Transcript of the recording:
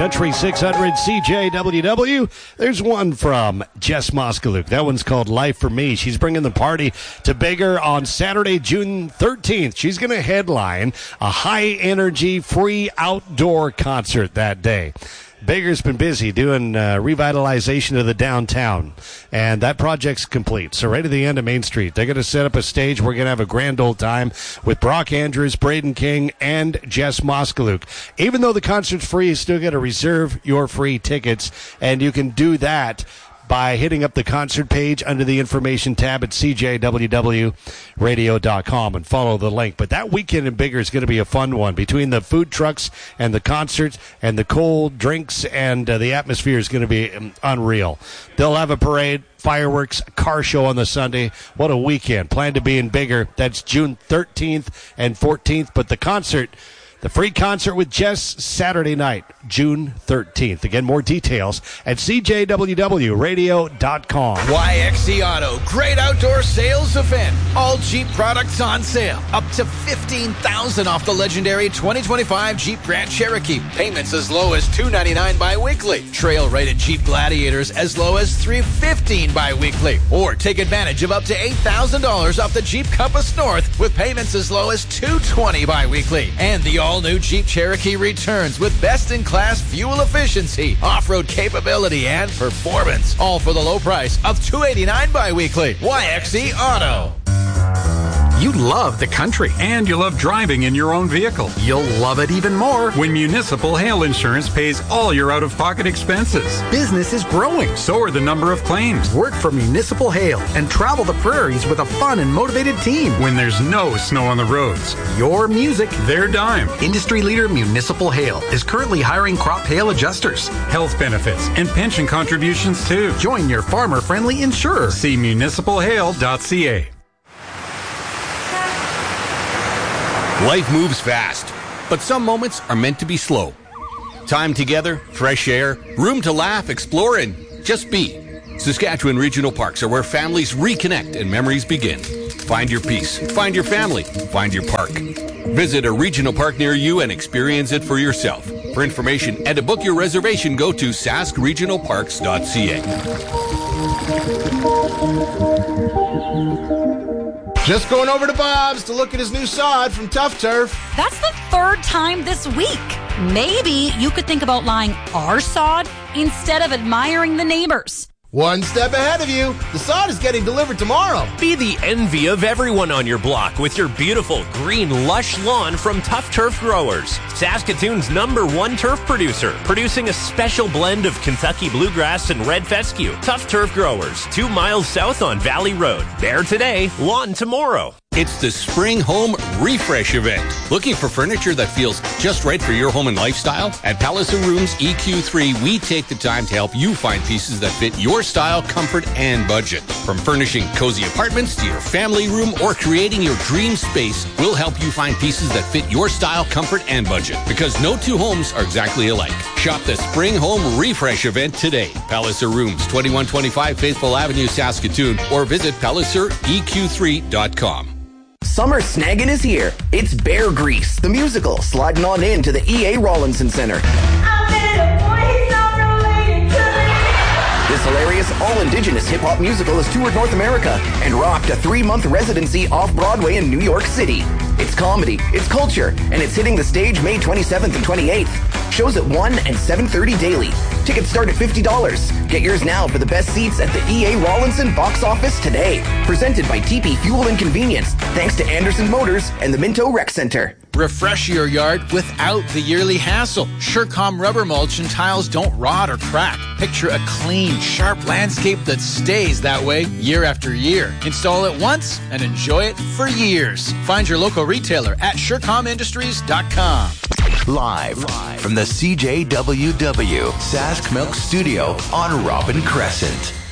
Country 600 CJWW. There's one from Jess Moskaluk. That one's called Life for Me. She's bringing the party to Bigger on Saturday, June 13th. She's going to headline a high-energy, free outdoor concert that day. Bigger's been busy doing revitalization of the downtown, and that project's complete. So right at the end of Main Street, they're going to set up a stage. We're going to have a grand old time with Brock Andrews, Braden King, and Jess Moskaluk. Even though the concert's free, you still got to reserve your free tickets, and you can do that by hitting up the concert page under the information tab at cjwwradio.com and follow the link. But that weekend in Bigger is going to be a fun one. Between the food trucks and the concerts and the cold drinks, and the atmosphere is going to be unreal. They'll have a parade, fireworks, car show on the Sunday. What a weekend. Plan to be in Bigger. That's June 13th and 14th. But the concert, the free concert with Jess, Saturday night, June 13th. Again, more details at cjwwradio.com. YXC Auto, great outdoor sales event. All Jeep products on sale. Up to $15,000 off the legendary 2025 Jeep Grand Cherokee. Payments as low as $299 bi-weekly. Trail-rated Jeep Gladiators as low as $315 bi-weekly. Or take advantage of up to $8,000 off the Jeep Compass North with payments as low as $220 bi-weekly. And the all-new Jeep Cherokee returns with best-in-class fuel efficiency, off-road capability, and performance. All for the low price of $289 bi-weekly. YXC Auto. You love the country, and you love driving in your own vehicle. You'll love it even more when Municipal Hail Insurance pays all your out-of-pocket expenses. Business is growing, so are the number of claims. Work for Municipal Hail and travel the prairies with a fun and motivated team. When there's no snow on the roads, your music, their dime. Industry leader Municipal Hail is currently hiring crop hail adjusters, health benefits, and pension contributions too. Join your farmer-friendly insurer. See municipalhail.ca. Life moves fast, but some moments are meant to be slow. Time together, fresh air, room to laugh, explore, and just be. Saskatchewan Regional Parks are where families reconnect and memories begin. Find your peace, find your family, find your park. Visit a regional park near you and experience it for yourself. For information and to book your reservation, go to saskregionalparks.ca. Just going over to Bob's to look at his new sod from Tough Turf. That's the third time this week. Maybe you could think about lying our sod instead of admiring the neighbors. One step ahead of you. The sod is getting delivered tomorrow. Be the envy of everyone on your block with your beautiful, green, lush lawn from Tough Turf Growers. Saskatoon's #1 turf producer, producing a special blend of Kentucky bluegrass and red fescue. Tough Turf Growers, 2 miles south on Valley Road. Bare today, lawn tomorrow. It's the Spring Home Refresh event. Looking for furniture that feels just right for your home and lifestyle? At Palliser Rooms EQ3, we take the time to help you find pieces that fit your style, comfort, and budget. From furnishing cozy apartments to your family room or creating your dream space, we'll help you find pieces that fit your style, comfort, and budget. Because no two homes are exactly alike. Shop the Spring Home Refresh event today. Palliser Rooms, 2125 Faithful Avenue, Saskatoon, or visit PalliserEQ3.com. Summer snagging is here. It's Bear Grease, the musical, sliding on in to the E.A. Rawlinson Center. This hilarious, all-indigenous hip-hop musical has toured North America and rocked a 3-month residency off-Broadway in New York City. It's comedy, it's culture, and it's hitting the stage May 27th and 28th. Shows at 1 and 7:30 daily. Tickets start at $50. Get yours now for the best seats at the E.A. Rawlinson box office today. Presented by TP Fuel and Convenience, thanks to Anderson Motors and the Minto Rec Center. Refresh your yard without the yearly hassle. Surecom rubber mulch and tiles don't rot or crack. Picture a clean, sharp landscape that stays that way year after year. Install it once and enjoy it for years. Find your local retailer at SureComIndustries.com. Live from the CJWW Sask Milk Studio on Robin Crescent.